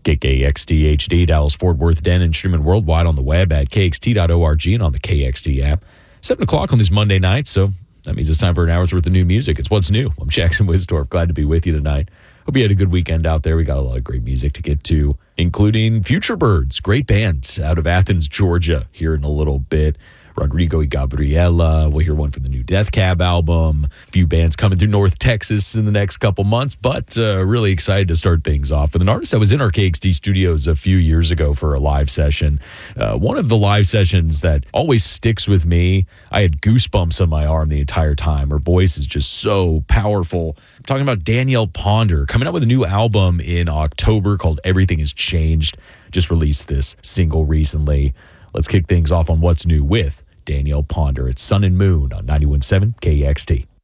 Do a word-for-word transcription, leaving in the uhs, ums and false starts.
Get K X T H D, Dallas, Fort Worth, Denton, streaming worldwide on the web at K X T dot org and on the K X T app. seven o'clock on these Monday nights, so that means it's time for an hour's worth of new music. It's What's New. I'm Jackson Wisdorf. Glad to be with you tonight. Hope you had a good weekend out there. We got a lot of great music to get to, including Future Birds, great band out of Athens, Georgia, here in a little bit. Rodrigo y Gabriela. We'll hear one from the new Death Cab album. A few bands coming through North Texas in the next couple months, but uh, really excited to start things off with an artist that was in our K X T studios a few years ago for a live session. Uh, one of the live sessions that always sticks with me. I had goosebumps on my arm the entire time. Her voice is just so powerful. I'm talking about Danielle Ponder, coming out with a new album in October called Everything Has Changed. Just released this single recently. Let's kick things off on What's New with Danielle Ponder. It's Sun and Moon on ninety-one point seven K X T.